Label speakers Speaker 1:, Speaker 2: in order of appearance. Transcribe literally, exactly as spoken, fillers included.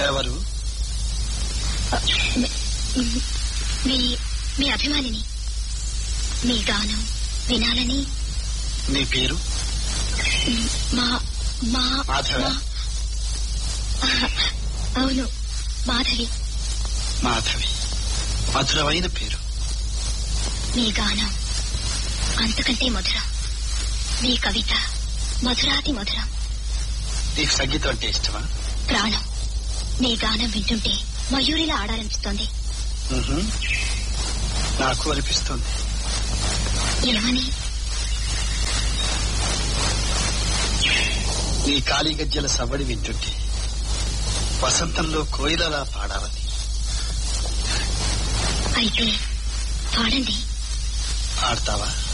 Speaker 1: ఎవరు?
Speaker 2: మీ మీ అభిమానిని. మీ గానం వినాలని.
Speaker 1: నీ పేరు?
Speaker 2: మా మా
Speaker 1: మాధవ.
Speaker 2: అవును, మాధవి.
Speaker 1: మాధవి, మధురమైన పేరు.
Speaker 2: మీ గానం అంతకంటే మధురం. మీ కవిత మధురాతి మధురం.
Speaker 1: నీకు సంగీతం అంటే ఇష్టమా?
Speaker 2: ప్రాణం. మీ గానం వింటుంటే మయూరిలా ఆడాలనిపిస్తోంది.
Speaker 1: నాకు అనిపిస్తుంది.
Speaker 2: ఏమని?
Speaker 1: నీ కాళీ గజ్జల సవ్వడి వింటుంటే వసంతంలో కోయిలలా పాడాలని.
Speaker 2: అయితే పాడండి.
Speaker 1: పాడతావా?